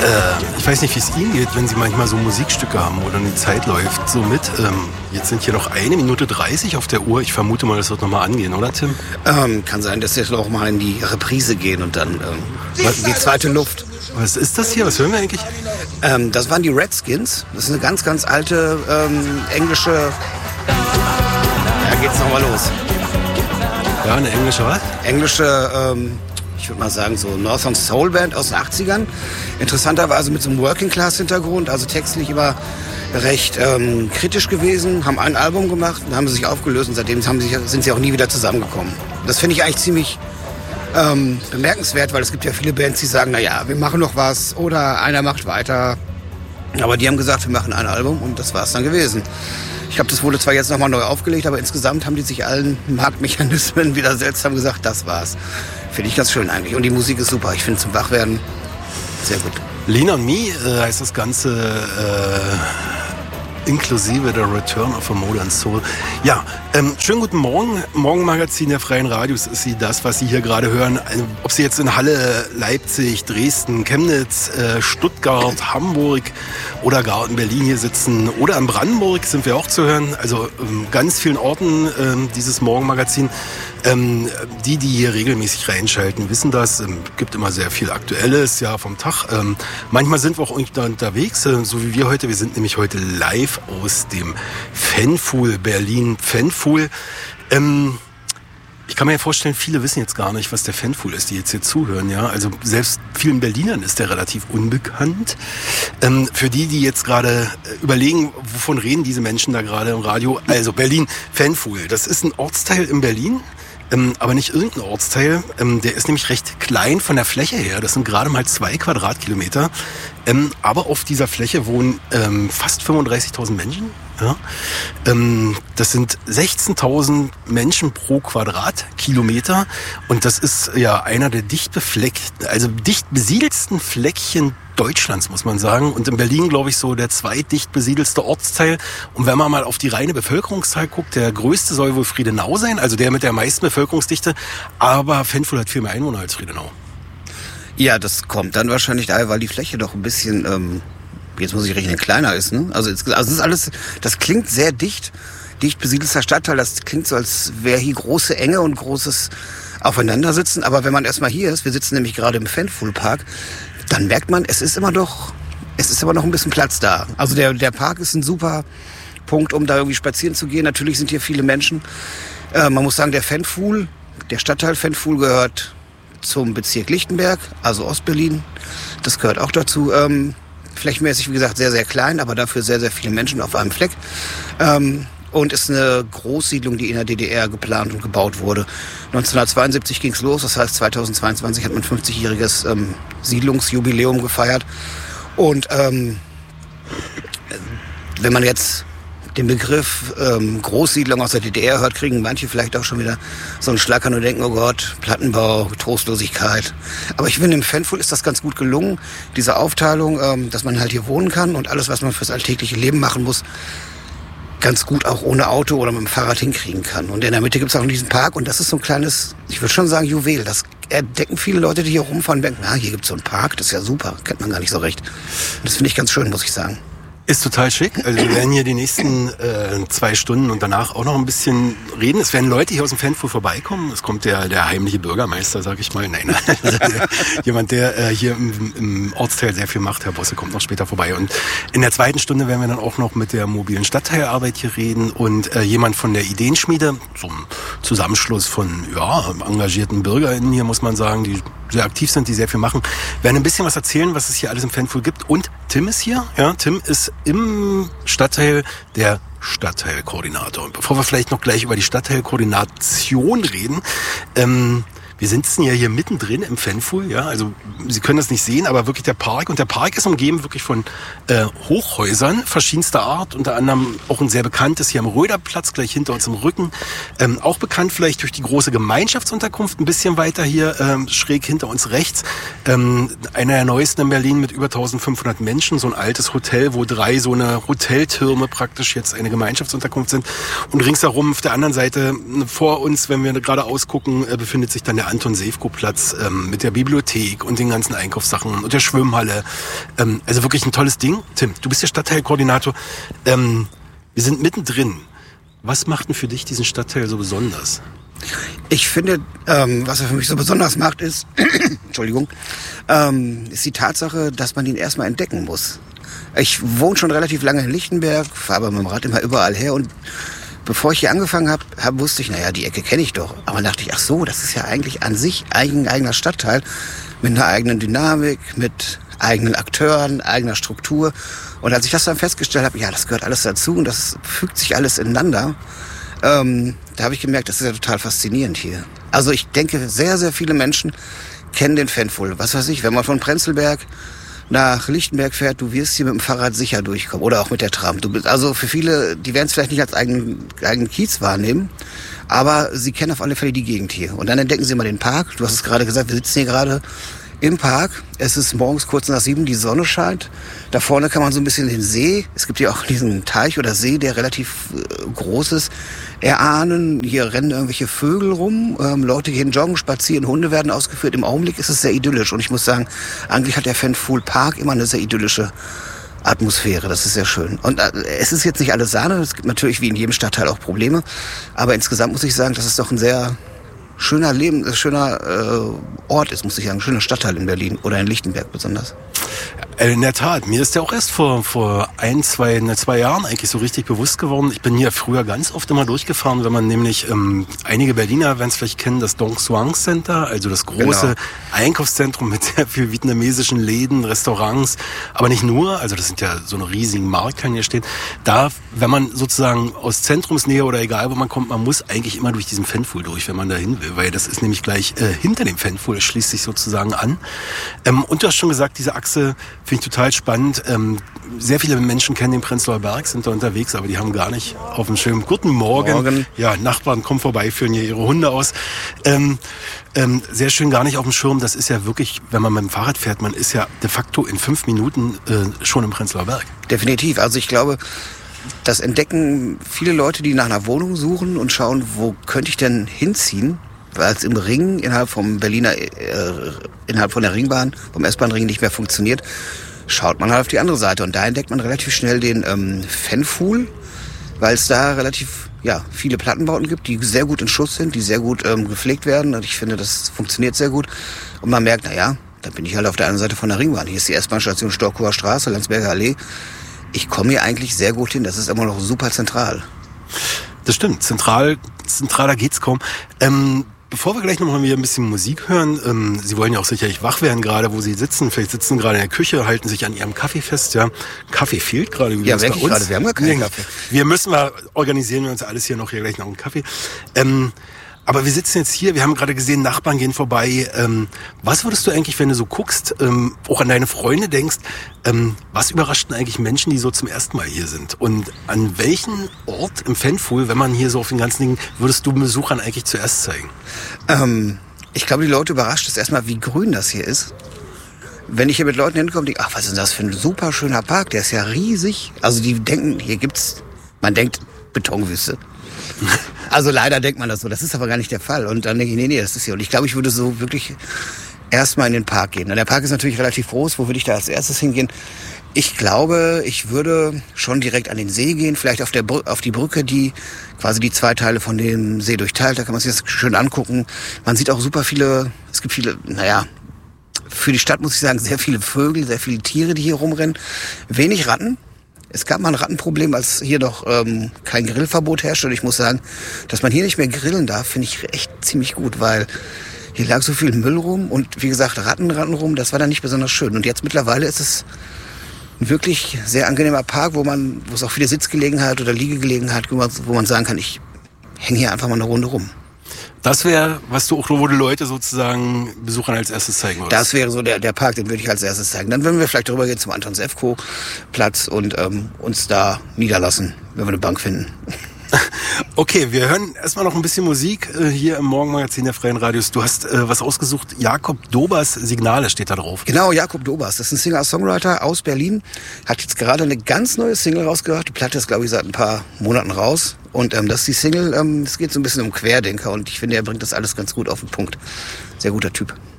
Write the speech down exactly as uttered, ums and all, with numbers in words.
Äh, ich weiß nicht, wie es Ihnen geht, wenn Sie manchmal so Musikstücke haben oder die Zeit läuft so mit. Ähm, jetzt sind hier noch eine Minute dreißig auf der Uhr. Ich vermute mal, das wird nochmal angehen, oder Tim? Ähm, kann sein, dass wir noch mal in die Reprise gehen und dann ähm, die zweite Luft. Was ist das hier? Was hören wir eigentlich? Ähm, das waren die Redskins. Das ist eine ganz, ganz alte ähm, englische... Da geht's nochmal los. Ja, eine englische was? Englische... Ähm, ich würde mal sagen, so Northern Soul Band aus den achtzigern. Interessanterweise mit so einem Working-Class-Hintergrund, also textlich immer recht ähm, kritisch gewesen, haben ein Album gemacht und haben sich aufgelöst und seitdem haben sie, sind sie auch nie wieder zusammengekommen. Das finde ich eigentlich ziemlich ähm, bemerkenswert, weil es gibt ja viele Bands, die sagen, naja, wir machen noch was oder einer macht weiter. Aber die haben gesagt, wir machen ein Album und das war es dann gewesen. Ich glaube, das wurde zwar jetzt nochmal neu aufgelegt, aber insgesamt haben die sich allen Marktmechanismen wieder seltsam gesagt, das war's. Finde ich ganz schön eigentlich. Und die Musik ist super. Ich finde zum Wachwerden sehr gut. Lean on Me äh, heißt das Ganze äh, inklusive der Return of a Modern Soul. Ja, ähm, schönen guten Morgen. Morgenmagazin der Freien Radios ist Sie das, was Sie hier gerade hören. Also, ob Sie jetzt in Halle, Leipzig, Dresden, Chemnitz, äh, Stuttgart, Hamburg oder gar in Berlin hier sitzen oder in Brandenburg sind wir auch zu hören. Also ähm, ganz vielen Orten ähm, dieses Morgenmagazin. Ähm, die, die hier regelmäßig reinschalten, wissen das. Es ähm, gibt immer sehr viel Aktuelles, ja, vom Tag. Ähm, manchmal sind wir auch unterwegs, äh, so wie wir heute. Wir sind nämlich heute live aus dem Fanfool Berlin. Fanfool. Ähm, ich kann mir ja vorstellen, viele wissen jetzt gar nicht, was der Fanfool ist, die jetzt hier zuhören. Ja, also selbst vielen Berlinern ist der relativ unbekannt. Ähm, für die, die jetzt gerade überlegen, wovon reden diese Menschen da gerade im Radio. Also Berlin Fanfool. Das ist ein Ortsteil in Berlin. Ähm, aber nicht irgendein Ortsteil, ähm, der ist nämlich recht klein von der Fläche her. Das sind gerade mal zwei Quadratkilometer. Ähm, aber auf dieser Fläche wohnen ähm, fast fünfunddreißigtausend Menschen. Ja? Ähm, das sind sechzehntausend Menschen pro Quadratkilometer. Und das ist ja einer der dicht befleckten, also dicht besiedelsten Fleckchen Deutschlands, muss man sagen. Und in Berlin, glaube ich, so der zweitdicht besiedelste Ortsteil. Und wenn man mal auf die reine Bevölkerungszahl guckt, der größte soll wohl Friedenau sein, also der mit der meisten Bevölkerungsdichte. Aber Fanfool hat viel mehr Einwohner als Friedenau. Ja, das kommt dann wahrscheinlich daher, weil die Fläche doch ein bisschen, ähm, jetzt muss ich rechnen, kleiner ist. Ne? Also, jetzt, also das ist alles, das klingt sehr dicht, dicht besiedelter Stadtteil. Das klingt so, als wäre hier große Enge und großes Aufeinandersitzen. Aber wenn man erstmal hier ist, wir sitzen nämlich gerade im Fanfool Park, dann merkt man, es ist immer doch, es ist immer noch ein bisschen Platz da. Also der, der Park ist ein super Punkt, um da irgendwie spazieren zu gehen. Natürlich sind hier viele Menschen. Äh, man muss sagen, der Fanfool, der Stadtteil Fanfool gehört zum Bezirk Lichtenberg, also Ostberlin. Das gehört auch dazu. Ähm, flächenmäßig, wie gesagt, sehr, sehr klein, aber dafür sehr, sehr viele Menschen auf einem Fleck. Ähm, und ist eine Großsiedlung, die in der D D R geplant und gebaut wurde. neunzehnhundertzweiundsiebzig ging's los, das heißt zweitausendzweiundzwanzig hat man fünfzigjähriges ähm, Siedlungsjubiläum gefeiert. Und ähm, wenn man jetzt den Begriff ähm, Großsiedlung aus der D D R hört, kriegen manche vielleicht auch schon wieder so einen Schlackern und denken, oh Gott, Plattenbau, Trostlosigkeit. Aber ich finde, im Fanfool ist das ganz gut gelungen, diese Aufteilung, ähm, dass man halt hier wohnen kann und alles, was man fürs alltägliche Leben machen muss, ganz gut auch ohne Auto oder mit dem Fahrrad hinkriegen kann. Und in der Mitte gibt es auch diesen Park und das ist so ein kleines, ich würde schon sagen, Juwel. Das entdecken viele Leute, die hier rumfahren und denken, na, hier gibt es so einen Park, das ist ja super, kennt man gar nicht so recht. Und das finde ich ganz schön, muss ich sagen. Ist total schick. Also wir werden hier die nächsten äh, zwei Stunden und danach auch noch ein bisschen reden. Es werden Leute hier aus dem Fanfool vorbeikommen. Es kommt der, der heimliche Bürgermeister, sag ich mal. Nein, also der, jemand, der äh, hier im, im Ortsteil sehr viel macht. Herr Bosse kommt noch später vorbei. Und in der zweiten Stunde werden wir dann auch noch mit der mobilen Stadtteilarbeit hier reden und äh, jemand von der Ideenschmiede, so ein Zusammenschluss von ja engagierten BürgerInnen hier, muss man sagen, die sehr aktiv sind, die sehr viel machen, werden ein bisschen was erzählen, was es hier alles im Fanfool gibt. Und Tim ist hier. Ja, Tim ist im Stadtteil der Stadtteilkoordinator. Und bevor wir vielleicht noch gleich über die Stadtteilkoordination reden, ähm, wir sitzen ja hier mittendrin im Fanfool, ja, also Sie können das nicht sehen, aber wirklich der Park. Und der Park ist umgeben wirklich von äh, Hochhäusern verschiedenster Art, unter anderem auch ein sehr bekanntes hier am Röderplatz, gleich hinter uns im Rücken. Ähm, auch bekannt vielleicht durch die große Gemeinschaftsunterkunft, ein bisschen weiter hier, ähm, schräg hinter uns rechts. Ähm, einer der neuesten in Berlin mit über eintausendfünfhundert Menschen, so ein altes Hotel, wo drei so eine Hoteltürme praktisch jetzt eine Gemeinschaftsunterkunft sind. Und ringsherum auf der anderen Seite vor uns, wenn wir gerade ausgucken, äh, befindet sich dann der Anton Sewko-Platz ähm, mit der Bibliothek und den ganzen Einkaufssachen und der Schwimmhalle. Ähm, also wirklich ein tolles Ding. Tim, du bist der Stadtteilkoordinator. Ähm, wir sind mittendrin. Was macht denn für dich diesen Stadtteil so besonders? Ich finde, ähm, was er für mich so besonders macht, ist, Entschuldigung, ähm, ist die Tatsache, dass man ihn erstmal entdecken muss. Ich wohne schon relativ lange in Lichtenberg, fahre aber mit dem Rad immer überall her und bevor ich hier angefangen habe, hab, wusste ich, naja, die Ecke kenne ich doch. Aber dann dachte ich, ach so, das ist ja eigentlich an sich ein eigener Stadtteil mit einer eigenen Dynamik, mit eigenen Akteuren, eigener Struktur. Und als ich das dann festgestellt habe, ja, das gehört alles dazu und das fügt sich alles ineinander, ähm, da habe ich gemerkt, das ist ja total faszinierend hier. Also ich denke, sehr, sehr viele Menschen kennen den Fanful. Was weiß ich, wenn man von Prenzlberg nach Lichtenberg fährt, du wirst hier mit dem Fahrrad sicher durchkommen oder auch mit der Tram. Du bist, also für viele, die werden es vielleicht nicht als eigenen, eigenen Kiez wahrnehmen, aber sie kennen auf alle Fälle die Gegend hier. Und dann entdecken sie mal den Park. Du hast es gerade gesagt, wir sitzen hier gerade im Park. Es ist morgens kurz nach sieben, die Sonne scheint. Da vorne kann man so ein bisschen den See, es gibt hier auch diesen Teich oder See, der relativ äh, groß ist, erahnen. Hier rennen irgendwelche Vögel rum, ähm, Leute gehen joggen, spazieren, Hunde werden ausgeführt. Im Augenblick ist es sehr idyllisch. Und ich muss sagen, eigentlich hat der Fanful Park immer eine sehr idyllische Atmosphäre. Das ist sehr schön. Und äh, es ist jetzt nicht alles Sahne. Es gibt natürlich wie in jedem Stadtteil auch Probleme. Aber insgesamt muss ich sagen, das ist doch ein sehr schöner Leben, schöner äh, Ort ist, muss ich sagen, ein schöner Stadtteil in Berlin oder in Lichtenberg besonders. In der Tat, mir ist der auch erst vor, vor ein, zwei, ne, zwei Jahren eigentlich so richtig bewusst geworden. Ich bin hier früher ganz oft immer durchgefahren, wenn man nämlich, ähm, einige Berliner werden es vielleicht kennen, das Dong Suan Center, also das große genau. Einkaufszentrum mit sehr viel vietnamesischen Läden, Restaurants, aber nicht nur, also das sind ja so eine riesigen Markthallen hier stehen. Da, wenn man sozusagen aus Zentrumsnähe oder egal wo man kommt, man muss eigentlich immer durch diesen Fanful durch, wenn man da hin will, weil das ist nämlich gleich äh, hinter dem Fanful, das schließt sich sozusagen an. Ähm, und du hast schon gesagt, diese Achse finde ich total spannend. Ähm, sehr viele Menschen kennen den Prenzlauer Berg, sind da unterwegs, aber die haben gar nicht auf dem schönen Guten Morgen. Morgen. Ja, Nachbarn kommen vorbei, führen hier ihre Hunde aus. Ähm, ähm, sehr schön gar nicht auf dem Schirm. Das ist ja wirklich, wenn man mit dem Fahrrad fährt, man ist ja de facto in fünf Minuten äh, schon im Prenzlauer Berg. Definitiv. Also ich glaube, das entdecken viele Leute, die nach einer Wohnung suchen und schauen, wo könnte ich denn hinziehen? Weil es im Ring innerhalb vom Berliner, äh, innerhalb von der Ringbahn, vom S-Bahn-Ring nicht mehr funktioniert, schaut man halt auf die andere Seite. Und da entdeckt man relativ schnell den ähm, Fanful, weil es da relativ ja, viele Plattenbauten gibt, die sehr gut in Schuss sind, die sehr gut ähm, gepflegt werden. Und ich finde, das funktioniert sehr gut. Und man merkt, naja, da bin ich halt auf der anderen Seite von der Ringbahn. Hier ist die S-Bahn-Station Storkower Straße, Landsberger Allee. Ich komme hier eigentlich sehr gut hin. Das ist immer noch super zentral. Das stimmt. Zentral, zentraler geht's kaum. Ähm, Bevor wir gleich nochmal wieder ein bisschen Musik hören, ähm, Sie wollen ja auch sicherlich wach werden, gerade wo Sie sitzen. Vielleicht sitzen gerade in der Küche, halten sich an Ihrem Kaffee fest. Ja, Kaffee fehlt gerade übrigens ja, bei uns. Gerade. Wir haben gar keinen Kaffee. Wir müssen mal, organisieren wir uns alles hier noch, hier gleich noch einen Kaffee. Ähm, aber wir sitzen jetzt hier, wir haben gerade gesehen, Nachbarn gehen vorbei. Ähm, was würdest du eigentlich, wenn du so guckst, ähm, auch an deine Freunde denkst, ähm, was überrascht denn eigentlich Menschen, die so zum ersten Mal hier sind? Und an welchen Ort im Fanful, wenn man hier so auf den ganzen Dingen, würdest du Besuchern eigentlich zuerst zeigen? Ähm, ich glaube, die Leute überrascht es erstmal, wie grün das hier ist. Wenn ich hier mit Leuten hinkomme, die, ach, was ist denn das für ein super schöner Park, der ist ja riesig. Also die denken, hier gibt's, man denkt Betonwüste. Also leider denkt man das so, das ist aber gar nicht der Fall. Und dann denke ich, nee, nee, das ist hier. Und ich glaube, ich würde so wirklich erstmal in den Park gehen. Und der Park ist natürlich relativ groß, wo würde ich da als erstes hingehen? Ich glaube, ich würde schon direkt an den See gehen, vielleicht auf, der Br- auf die Brücke, die quasi die zwei Teile von dem See durchteilt. Da kann man sich das schön angucken. Man sieht auch super viele, es gibt viele, naja, für die Stadt muss ich sagen, sehr viele Vögel, sehr viele Tiere, die hier rumrennen. Wenig Ratten. Es gab mal ein Rattenproblem, als hier doch ähm, kein Grillverbot herrschte. Und ich muss sagen, dass man hier nicht mehr grillen darf, finde ich echt ziemlich gut, weil hier lag so viel Müll rum und wie gesagt, Ratten, Ratten rum, das war dann nicht besonders schön. Und jetzt mittlerweile ist es ein wirklich sehr angenehmer Park, wo man, wo es auch viele Sitzgelegenheit oder Liegegelegenheit, wo man, wo man sagen kann, ich hänge hier einfach mal eine Runde rum. Das wäre, was du auch, wo die Leute sozusagen Besuchern als erstes zeigen würdest? Das wäre so der, der Park, den würde ich als erstes zeigen. Dann würden wir vielleicht rübergehen zum Anton Sewko Platz und ähm, uns da niederlassen, wenn wir eine Bank finden. Okay, wir hören erstmal noch ein bisschen Musik äh, hier im Morgenmagazin der Freien Radios. Du hast äh, was ausgesucht, Jakob Dobers Signale steht da drauf. Genau, Jakob Dobers, das ist ein Singer-Songwriter aus Berlin, hat jetzt gerade eine ganz neue Single rausgebracht. Die Platte ist, glaube ich, seit ein paar Monaten raus. Und ähm, das ist die Single, ähm, es geht so ein bisschen um Querdenker und ich finde, er bringt das alles ganz gut auf den Punkt. Sehr guter Typ.